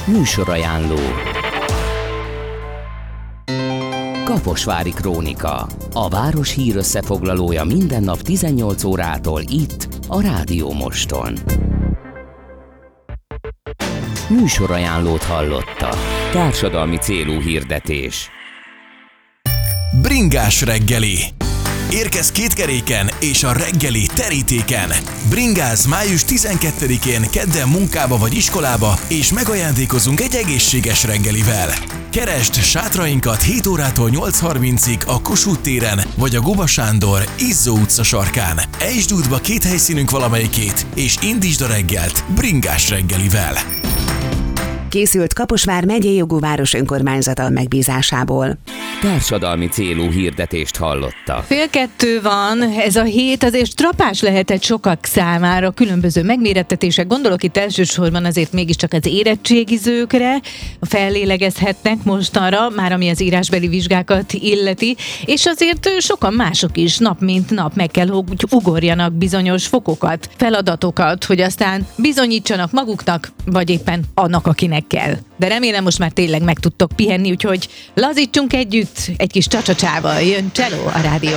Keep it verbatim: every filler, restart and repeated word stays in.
Műsorajánló. Kaposvári Krónika. A város hír összefoglalója minden nap tizennyolc órától itt, a Rádió Moston. Műsorajánlót hallotta. Társadalmi célú hirdetés. Bringás reggeli. Érkezz kétkeréken és a reggeli terítéken. Bringáz május tizenkettedikén kedden munkába vagy iskolába, és megajándékozunk egy egészséges reggelivel. Keresd sátrainkat hét órától nyolc harmincig a Kossuth téren vagy a Guba Sándor Izzó utca sarkán. Ejtsd útba két helyszínünk valamelyikét, és indítsd a reggelt Bringás reggelivel. Készült Kaposvár megyei jogú város önkormányzata megbízásából. Társadalmi célú hirdetést hallotta. Fél kettő van, ez a hét azért strapás lehetett sokak számára, különböző megmérettetések, gondolok itt elsősorban azért mégiscsak az érettségizőkre, fellélegezhetnek mostanra, már ami az írásbeli vizsgákat illeti, és azért sokan mások is nap mint nap meg kell, hogy ugorjanak bizonyos fokokat, feladatokat, hogy aztán bizonyítsanak maguknak, vagy éppen annak, akinek kell. De remélem most már tényleg meg tudtok pihenni, úgyhogy lazítsunk együtt egy kis csacsacsával. Jön Cello a rádió.